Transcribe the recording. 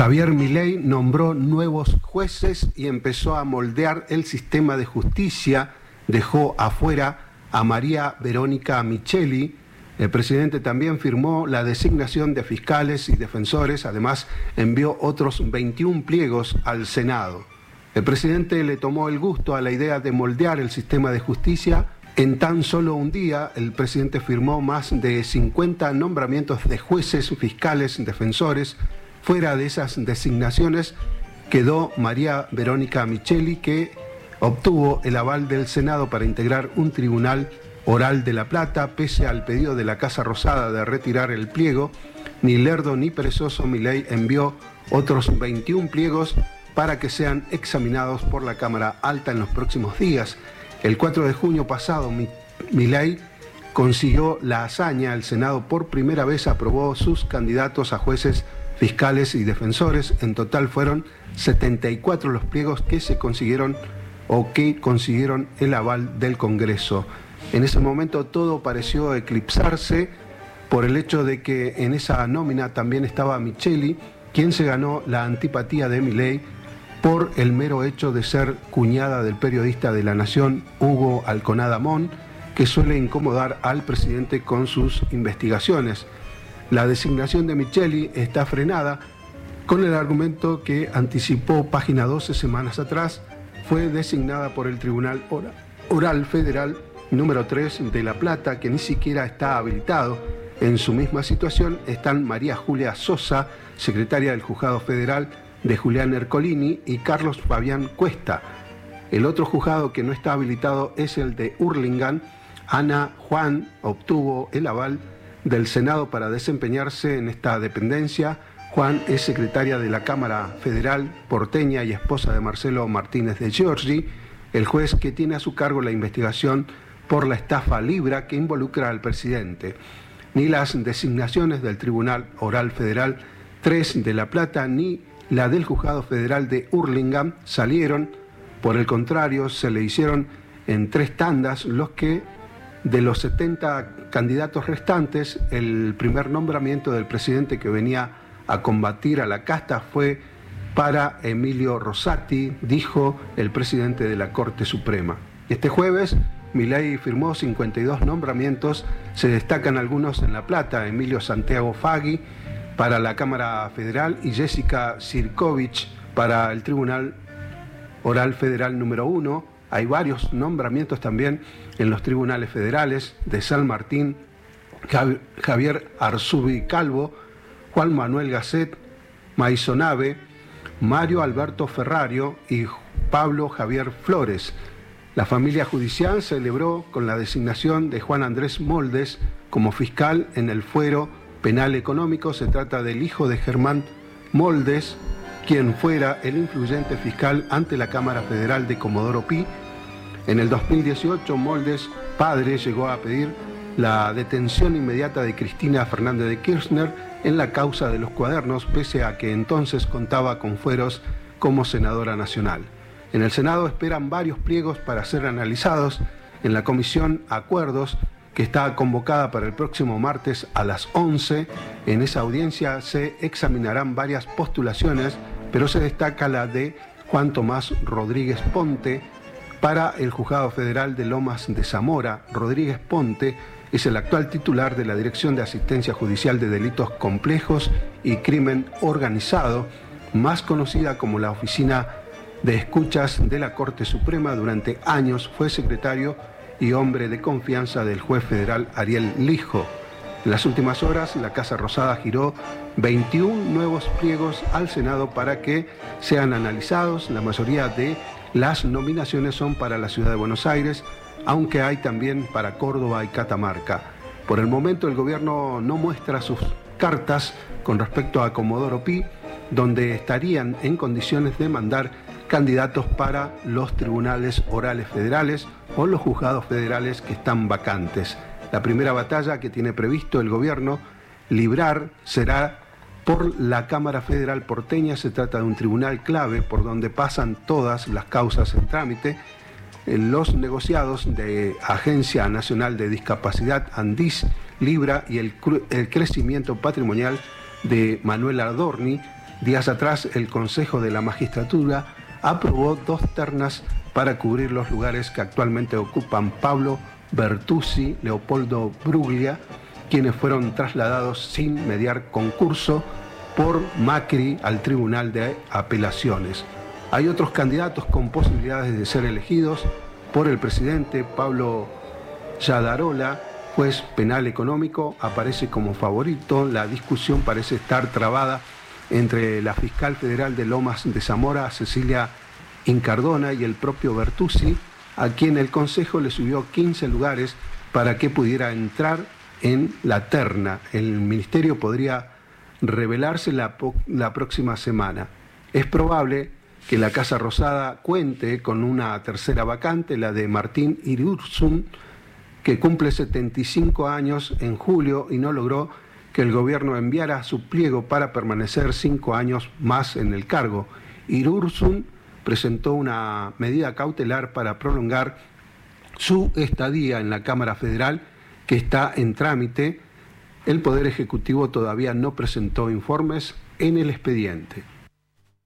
Javier Milei nombró nuevos jueces y empezó a moldear el sistema de justicia. Dejó afuera a María Verónica Micheli. El presidente también firmó la designación de fiscales y defensores. Además, envió otros 21 pliegos al Senado. El presidente le tomó el gusto a la idea de moldear el sistema de justicia. En tan solo un día, el presidente firmó más de 50 nombramientos de jueces, fiscales, defensores. Fuera de esas designaciones quedó María Verónica Micheli, que obtuvo el aval del Senado para integrar un tribunal oral de La Plata. Pese al pedido de la Casa Rosada de retirar el pliego, ni lerdo ni perezoso, Milei envió otros 21 pliegos para que sean examinados por la Cámara Alta en los próximos días. El 4 de junio pasado, Milei consiguió la hazaña. El Senado por primera vez aprobó sus candidatos a jueces, fiscales y defensores. En total fueron 74 los pliegos que se consiguieron o que consiguieron el aval del Congreso. En ese momento todo pareció eclipsarse por el hecho de que en esa nómina también estaba Micheli, quien se ganó la antipatía de Milei por el mero hecho de ser cuñada del periodista de La Nación, Hugo Alconada Mon, que suele incomodar al presidente con sus investigaciones. La designación de Micheli está frenada con el argumento que anticipó Página 12 semanas atrás. Fue designada por el Tribunal Oral Federal número 3 de La Plata, que ni siquiera está habilitado. En su misma situación están María Julia Sosa, secretaria del Juzgado Federal de Julián Ercolini, y Carlos Fabián Cuesta. El otro juzgado que no está habilitado es el de Hurlingham. Ana Juan obtuvo el aval del Senado para desempeñarse en esta dependencia. Juan es secretaria de la Cámara Federal porteña y esposa de Marcelo Martínez de Giorgi, el juez que tiene a su cargo la investigación por la estafa Libra que involucra al presidente. Ni las designaciones del Tribunal Oral Federal 3 de La Plata ni la del Juzgado Federal de Hurlingham salieron. Por el contrario, se le hicieron en 3 tandas, los que de los 70 candidatos restantes, el primer nombramiento del presidente que venía a combatir a la casta fue para Emilio Rosati, dijo el presidente de la Corte Suprema. Este jueves, Milei firmó 52 nombramientos. Se destacan algunos en La Plata: Emilio Santiago Faggi para la Cámara Federal y Jessica Sirkovich para el Tribunal Oral Federal número 1. Hay varios nombramientos también en los tribunales federales: de San Martín, Javier Arzubi Calvo, Juan Manuel Gasset, Maisonave, Mario Alberto Ferrario y Pablo Javier Flores. La familia judicial celebró con la designación de Juan Andrés Moldes como fiscal en el fuero penal económico. Se trata del hijo de Germán Moldes, quien fuera el influyente fiscal ante la Cámara Federal de Comodoro Pi. En el 2018, Moldes, padre, llegó a pedir la detención inmediata de Cristina Fernández de Kirchner en la causa de los cuadernos, pese a que entonces contaba con fueros como senadora nacional. En el Senado esperan varios pliegos para ser analizados. En la Comisión Acuerdos, que está convocada para el próximo martes a las 11, en esa audiencia se examinarán varias postulaciones, pero se destaca la de Juan Tomás Rodríguez Ponte para el Juzgado Federal de Lomas de Zamora. Rodríguez Ponte es el actual titular de la Dirección de Asistencia Judicial de Delitos Complejos y Crimen Organizado, más conocida como la Oficina de Escuchas de la Corte Suprema. Durante años fue secretario y hombre de confianza del juez federal Ariel Lijo. En las últimas horas, la Casa Rosada giró 21 nuevos pliegos al Senado para que sean analizados. La mayoría de las nominaciones son para la ciudad de Buenos Aires, aunque hay también para Córdoba y Catamarca. Por el momento, el gobierno no muestra sus cartas con respecto a Comodoro Pi, donde estarían en condiciones de mandar candidatos para los tribunales orales federales o los juzgados federales que están vacantes. La primera batalla que tiene previsto el gobierno librar será por la Cámara Federal porteña. Se trata de un tribunal clave por donde pasan todas las causas en trámite. Los negociados de Agencia Nacional de Discapacidad, ANDIS, Libra y el crecimiento patrimonial de Manuel Adorni Días atrás, el Consejo de la Magistratura aprobó 2 ternas para cubrir los lugares que actualmente ocupan Pablo Bertuzzi, Leopoldo Bruglia, quienes fueron trasladados sin mediar concurso por Macri al Tribunal de Apelaciones. Hay otros candidatos con posibilidades de ser elegidos por el presidente. Pablo Yadarola, juez penal económico, aparece como favorito. La discusión parece estar trabada entre la fiscal federal de Lomas de Zamora, Cecilia Incardona, y el propio Bertuzzi, a quien el Consejo le subió 15 lugares para que pudiera entrar en la terna. El ministerio podría revelarse la próxima semana. Es probable que la Casa Rosada cuente con una tercera vacante, la de Martín Irurzun, que cumple 75 años en julio y no logró que el gobierno enviara su pliego para permanecer 5 años más en el cargo. Irurzun presentó una medida cautelar para prolongar su estadía en la Cámara Federal, que está en trámite. El Poder Ejecutivo todavía no presentó informes en el expediente.